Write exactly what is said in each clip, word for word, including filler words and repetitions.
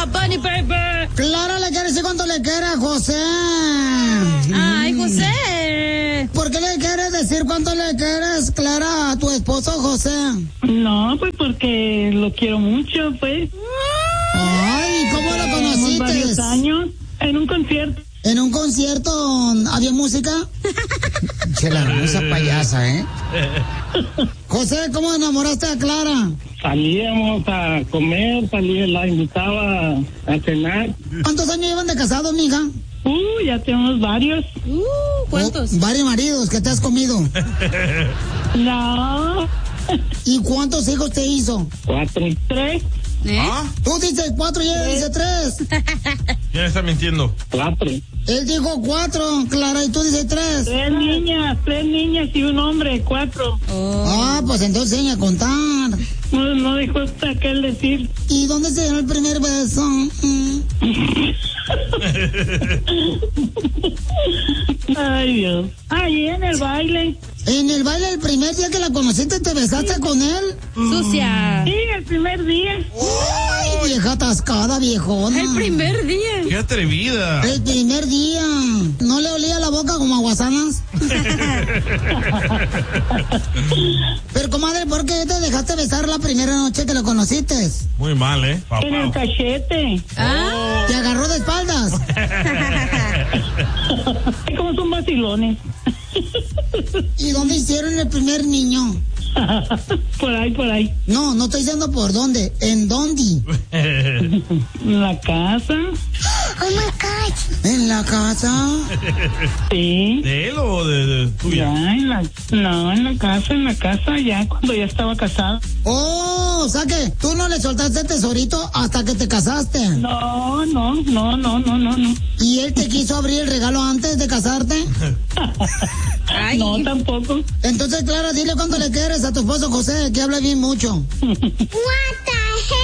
Bad Bunny, baby. Clara le quiere decir cuánto le quiere a José. Ay, José. ¿Por qué le quieres decir cuánto le quieres, Clara, a tu esposo José? No, pues porque lo quiero mucho, pues. Ay, ¿cómo lo conociste? Varios años en un concierto. ¿En un concierto había música? Chela, esa payasa, ¿eh? José, ¿cómo enamoraste a Clara? Salíamos a comer, salí, la invitaba a cenar. ¿Cuántos años llevan de casados, mija? Uh, ya tenemos varios. Uh, ¿cuántos? Oh, varios maridos que te has comido. No. ¿Y cuántos hijos te hizo? Cuatro. Tres. ¿Eh? ¿Ah? Tú dices cuatro y ella dice tres. ¿Quién está mintiendo? Cuatro. Él dijo cuatro, Clara, y tú dices tres. Tres niñas, tres niñas y un hombre, cuatro. Oh. Ah, pues entonces enseña a contar. No, no dijo hasta aquel decir. ¿Y dónde se dio el primer beso? Mm. Ay, Dios. Ahí en el baile. ¿En el baile el primer día que la conociste te besaste con él? Sucia. Sí, el primer día. ¡Ay, vieja atascada, viejona! El primer día. ¡Qué atrevida! El primer día. ¿No le olía la boca como a guasanas? Pero, comadre, ¿por qué te dejaste besar la primera noche que lo conociste? Muy mal, ¿eh? Papá. En el cachete. Ah. ¿Te agarró de espaldas? ¿Cómo son vacilones? ¿Y dónde hicieron el primer niño? Por ahí, por ahí. No, no estoy diciendo por dónde. ¿En dónde? En la casa. Oh my God. ¿En la casa? Sí. ¿De él o de, de tuya? Ya, en la, no, en la casa, en la casa, ya cuando ya estaba casada. Oh, o sea que tú no le soltaste el tesorito hasta que te casaste. No, no, no, no, no, no, no. ¿Y él te quiso abrir el regalo antes de casarte? Ay. No, tampoco. Entonces, Clara, dile cuánto le quieres a tu esposo José, que habla bien mucho. What the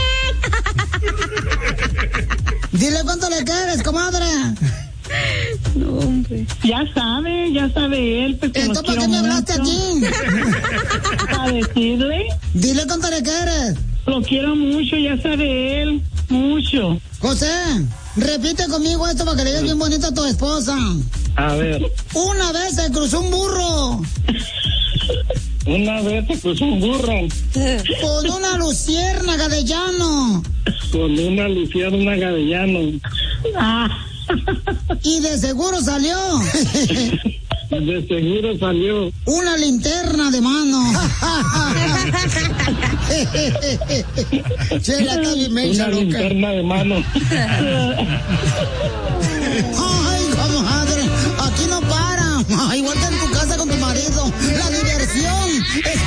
heck? Dile cuánto le quieres, comadre. No, hombre. Ya sabe, ya sabe él. Pues, que lo Entonces, ¿para qué quiero me hablaste mucho. aquí? A decirle, Dile cuánto le quieres. lo quiero mucho, ya sabe él. Mucho. José, repite conmigo esto para que le digas bien bonito a tu esposa. A ver. Una vez se cruzó un burro Una vez se cruzó un burro con una luciérnaga de llano con una luciérnaga de llano. Ah, y de seguro salió de seguro salió una linterna de mano. Chela, está bien mensa, una loca. linterna de mano. Ay, comadre, aquí no para. Igual que en tu casa con tu marido. La diversión